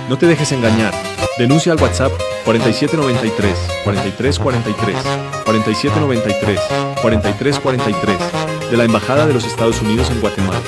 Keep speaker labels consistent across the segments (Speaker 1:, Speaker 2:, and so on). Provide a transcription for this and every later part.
Speaker 1: No te dejes engañar. Denuncia al WhatsApp 4793 4343 4793 4343 de la Embajada de los Estados Unidos en Guatemala.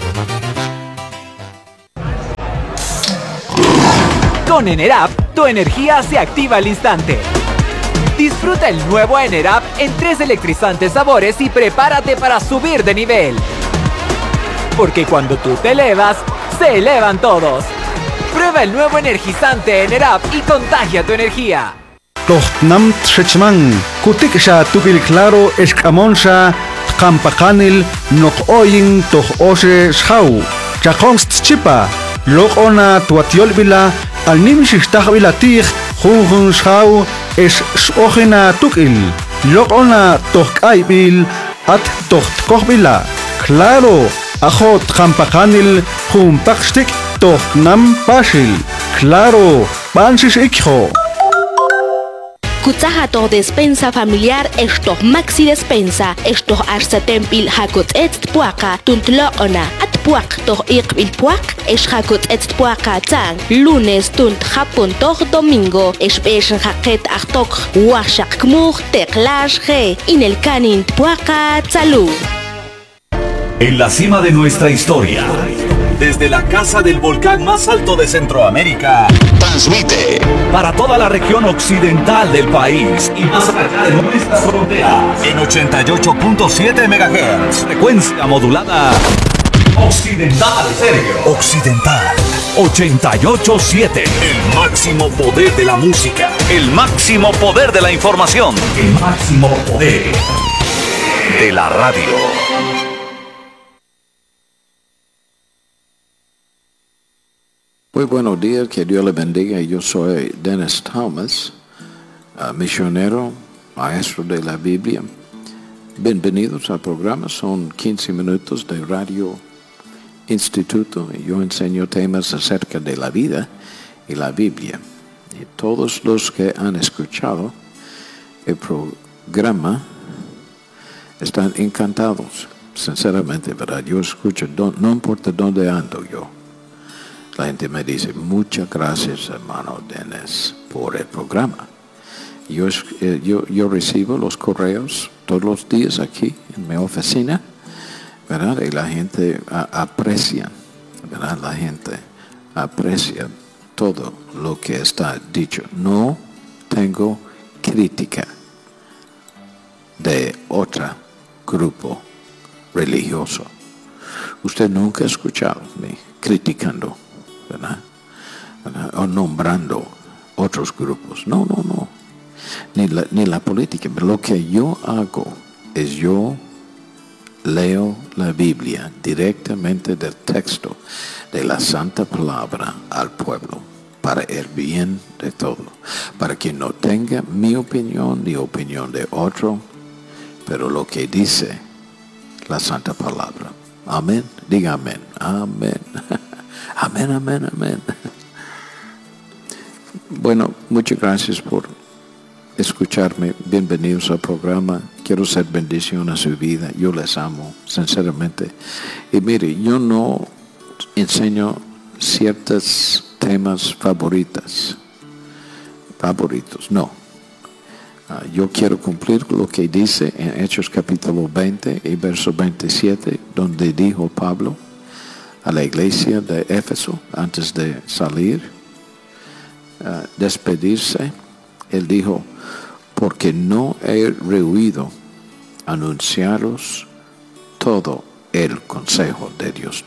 Speaker 2: Con Enerap, tu energía se activa al instante. Disfruta el nuevo Enerap en 3 electrizantes sabores y prepárate para subir de nivel. Porque cuando tú te elevas, se elevan todos. Prueba el nuevo energizante Enerap y contagia tu energía.
Speaker 3: Tohnam Trechman, Kutikisha Tukil Claro Escamonsa, Kampakanil, Nokoyin, Tohoshe Shau, Chakonst Chipa, Lokona Tuatiolvila, Alnimishistahvila Tig, Junjun Shau, Es Shogena Tukil, Lokona Tohkaibil, At Tohkovila, Claro, Ajot Kampakanil, Jumpakstik, Tohnam Pashil, Claro, Bansis Ikho.
Speaker 4: Kutsaha to despensa familiar esto maxi despensa esto arsa tempil hakut et puaka tuntloona at puak to iqbil puak es hakut et puaka tang lunes tunt hapon to domingo es beshen haket achtok washak kmur teklash ge in el canin puaka tsalu.
Speaker 5: En la cima de nuestra historia, desde la casa del volcán más alto de Centroamérica, transmite para toda la región occidental del país y más allá de nuestras fronteras en 88.7 MHz, frecuencia modulada occidental, Sergio. Occidental 88.7. El máximo poder de la música, el máximo poder de la información, el máximo poder de la radio.
Speaker 6: Muy buenos días, que Dios le bendiga. Yo soy Dennis Thomas, misionero, maestro de la Biblia. Bienvenidos al programa, son 15 minutos de Radio Instituto y yo enseño temas acerca de la vida y la Biblia. Y todos los que han escuchado el programa están encantados, sinceramente, ¿verdad? Yo escucho, no importa dónde ando yo. La gente me dice, muchas gracias, hermano Dennis, por el programa. Yo recibo los correos todos los días aquí en mi oficina, ¿verdad? Y la gente aprecia, ¿verdad? La gente aprecia todo lo que está dicho. No tengo crítica de otro grupo religioso. Usted nunca ha escuchado me criticando, ¿verdad? O nombrando otros grupos. No. Ni la política. Lo que yo hago es yo leo la Biblia directamente del texto de la Santa Palabra al pueblo para el bien de todo. Para que no tenga mi opinión ni opinión de otro, pero lo que dice la Santa Palabra. Amén. Diga amén. Amén. Amén. Bueno, muchas gracias por escucharme. Bienvenidos al programa. Quiero ser bendición a su vida. Yo les amo, sinceramente. Y mire, yo no enseño ciertos temas favoritos, no. Yo quiero cumplir lo que dice en Hechos capítulo 20 y verso 27, donde dijo Pablo a la iglesia de Éfeso, antes de salir, despedirse, él dijo, porque no he rehuido anunciaros todo el consejo de Dios,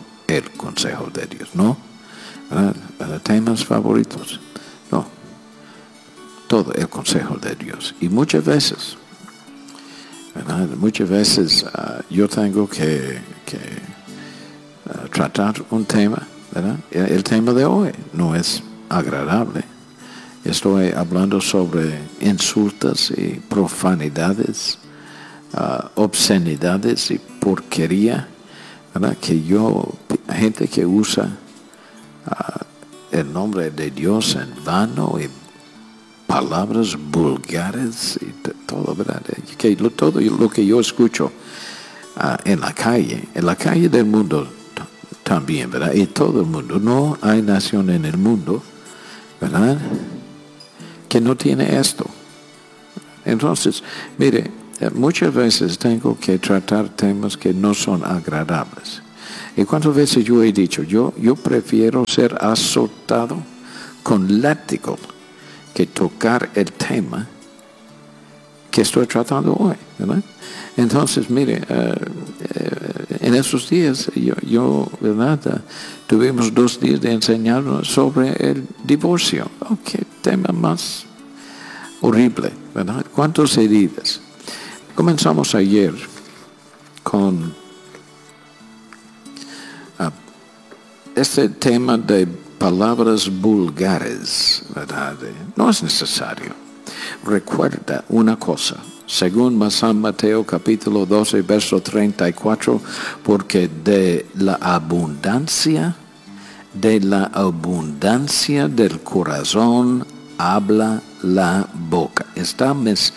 Speaker 6: ¿no? Temas favoritos, no, todo el consejo de Dios. Y muchas veces, ¿verdad? Yo tengo que tratar un tema, ¿verdad? El tema de hoy no es agradable. Estoy hablando sobre insultos y profanidades, obscenidades y porquería, ¿verdad? Gente que usa el nombre de Dios en vano y palabras vulgares y todo, ¿verdad? Todo lo que yo escucho en la calle del mundo también, ¿verdad? Y todo el mundo. No hay nación en el mundo, ¿verdad?, que no tiene esto. Entonces, mire, muchas veces tengo que tratar temas que no son agradables. ¿Y cuántas veces yo he dicho, yo prefiero ser azotado con látigo que tocar el tema que estoy tratando hoy, ¿verdad? Entonces, mire, en esos días, yo ¿verdad?, tuvimos 2 días de enseñarnos sobre el divorcio. Oh, qué tema más horrible, ¿verdad? ¿Cuántas heridas? Comenzamos ayer con este tema de palabras vulgares, ¿verdad? No es necesario. Recuerda una cosa, según San Mateo capítulo 12, verso 34, porque de la abundancia del corazón habla la boca. Está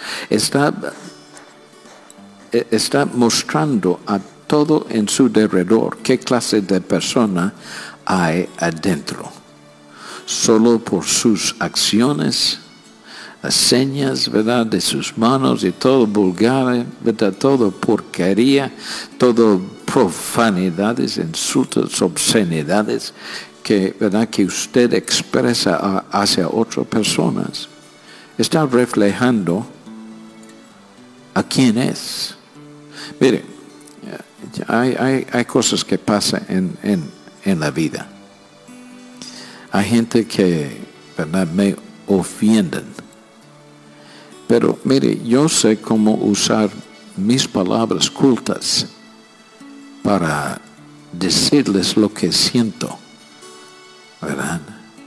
Speaker 6: mostrando a todo en su derredor qué clase de persona hay adentro. Solo por sus acciones, las señas, ¿verdad?, de sus manos y todo vulgar, ¿verdad?, todo porquería, todo profanidades, insultos, obscenidades ¿verdad?, que usted expresa hacia otras personas, está reflejando a quién es. Mire, hay cosas que pasan en la vida. Hay gente que, ¿verdad?, me ofienden. Pero mire, yo sé cómo usar mis palabras cultas para decirles lo que siento, ¿verdad?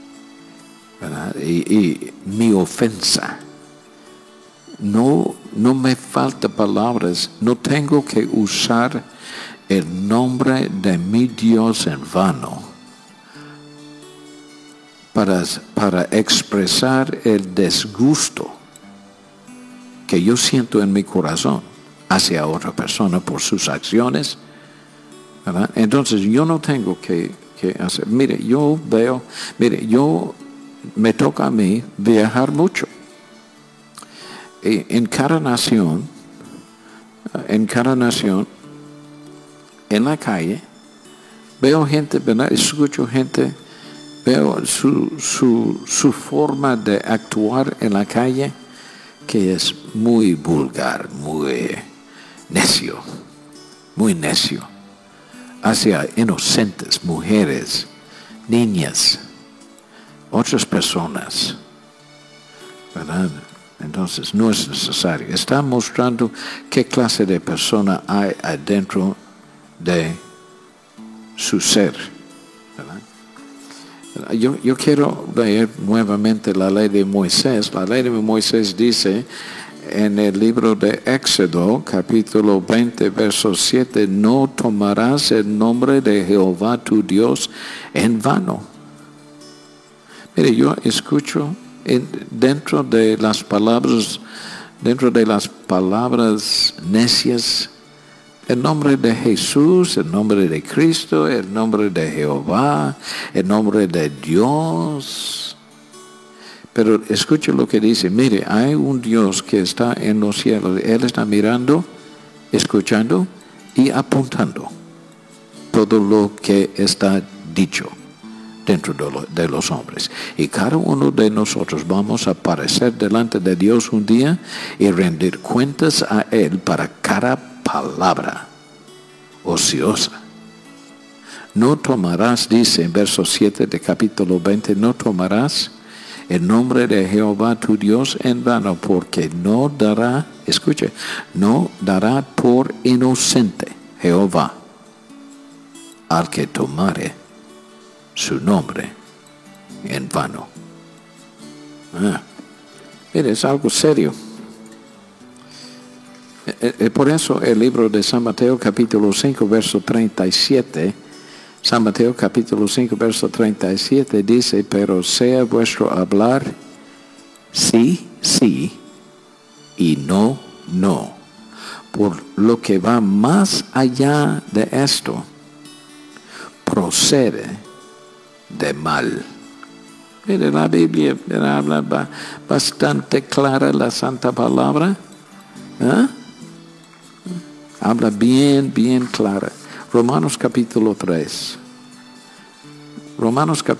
Speaker 6: Y mi ofensa. No me falta palabras, no tengo que usar el nombre de mi Dios en vano para expresar el disgusto que yo siento en mi corazón hacia otra persona por sus acciones, ¿verdad? Entonces yo no tengo que hacer. Mire, me toca a mí viajar mucho. Y en cada nación, en la calle, veo gente, ¿verdad?, escucho gente, veo su forma de actuar en la calle, que es muy vulgar, muy necio, hacia inocentes, mujeres, niñas, otras personas, ¿verdad? Entonces no es necesario. Está mostrando qué clase de persona hay adentro de su ser, ¿verdad? Yo quiero leer nuevamente la ley de Moisés. La ley de Moisés dice en el libro de Éxodo, capítulo 20, verso 7, no tomarás el nombre de Jehová tu Dios en vano. Mire, yo escucho dentro de las palabras necias, el nombre de Jesús, el nombre de Cristo, el nombre de Jehová, el nombre de Dios. Pero escuche lo que dice. Mire, hay un Dios que está en los cielos. Él está mirando, escuchando y apuntando todo lo que está dicho dentro de los hombres. Y cada uno de nosotros vamos a aparecer delante de Dios un día y rendir cuentas a Él para cada palabra ociosa. No tomarás, dice en verso 7 de capítulo 20, no tomarás el nombre de Jehová tu Dios en vano, porque no dará, escuche, no dará por inocente Jehová al que tomare su nombre en vano. Mire, es algo serio. Por eso el libro de San Mateo capítulo 5 verso 37, San Mateo capítulo 5 verso 37 dice, pero sea vuestro hablar sí, sí y no, no. Por lo que va más allá de esto, procede de mal. Mire, la Biblia habla bastante clara, la Santa Palabra. Habla bien clara. Romanos capítulo 3.